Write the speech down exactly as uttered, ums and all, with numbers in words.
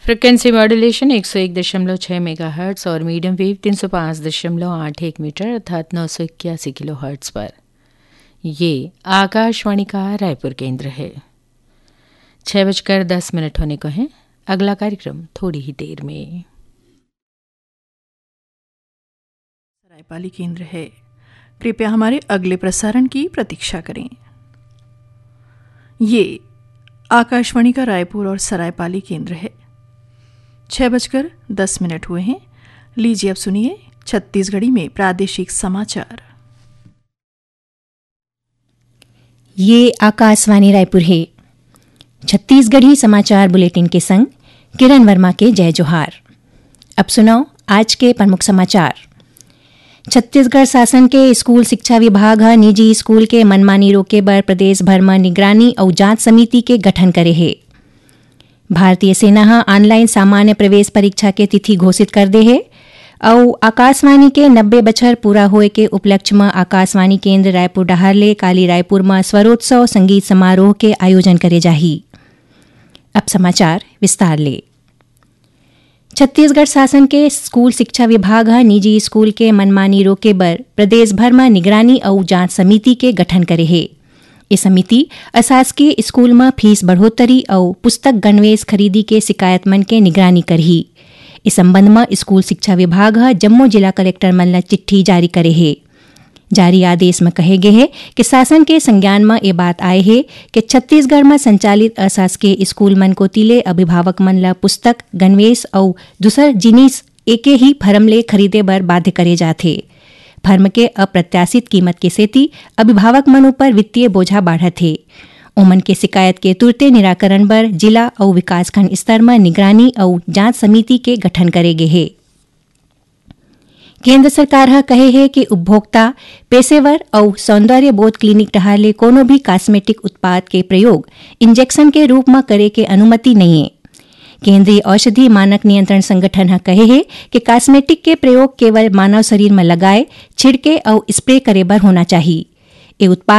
Frequency modulation एक सौ एक दशमलव छः मेगा हर्ट्स और मीडियम वेव तीन सौ पाँच दशमलव आठ एक मीटर अर्थात नौ सौ इक्यासी किलो हर्ट्स पर। ये आकाशवाणी का रायपुर केंद्र है। छः बजकर दस मिनट होने को हैं। अगला कार्यक्रम थोड़ी ही देर में। सरायपाली केंद्र है। कृपया हमारे अगले प्रसारण की प्रतीक्षा करें। ये आकाशवाणी का रायपुर और सरायपाली केंद्र है। छः बजकर दस मिनट हुए हैं। लीजिए अब सुनिए छत्तीसगढ़ी में प्रादेशिक समाचार। ये आकाशवाणी रायपुर है। छत्तीसगढ़ी समाचार बुलेटिन के संग किरण वर्मा के जय जोहार। अब सुनाओ आज के प्रमुख समाचार। छत्तीसगढ़ शासन के स्कूल शिक्षा विभाग ह निजी स्कूल के मनमानी रोके बर प्रदेश भर में निगरानी और जांच समिति के गठन करे है। भारतीय सेना ह ऑनलाइन सामान्य प्रवेश परीक्षा के तिथि घोषित कर दे है और आकाशवाणी के नब्बे बछर पूरा होए के उपलक्ष्य में आकाशवाणी केंद्र रायपुर डहारले काली रायपुर में स्वरोत्सव संगीत समारोह के आयोजन करे जाही। अब समाचार विस्तार ले। छत्तीसगढ़ शासन के स्कूल शिक्षा विभाग ह निजी स्कूल के मनमानी रोके बर प्रदेश भर में निगरानी और जांच समिति के गठन करे है। ये समिति अशासकीय स्कूल में फीस बढ़ोतरी और पुस्तक गणवेश खरीदी के शिकायत मन के निगरानी करही। इस संबंध में स्कूल शिक्षा विभाग ह जम्मू जिला कलेक्टर मन ला चिट्ठी जारी करे है। जारी आदेश में कहे गए है कि शासन के संज्ञान में ये बात आए है कि छत्तीसगढ़ में संचालित अशासकीय स्कूल मन को तिले अभिभावक मन ला पुस्तक गणवेश और दूसर जिनिस एके ही फर्म ले खरीदे बर बाध्य करे जाथे। फर्म के अप्रत्याशित कीमत के सेती अभिभावक मन ऊपर वित्तीय बोझा बाढ़त है। ओमन के शिकायत के तुरते निराकरण बर जिला और विकासखंड स्तर में निगरानी और जांच समिति के गठन करे गए है। केंद्र सरकार ह कहे है कि उपभोक्ता पेशेवर और सौंदर्य बोध क्लिनिक डहारले कोनो भी कॉस्मेटिक उत्पाद के प्रयोग इंजेक्शन के रूप में करे के अनुमति नहीं है। केंद्रीय औषधि मानक नियंत्रण संगठन ह कहे है कि कॉस्मेटिक के प्रयोग केवल मानव शरीर में लगाए छिड़के और स्प्रे करे बर होना चाहिए। ये उत्पाद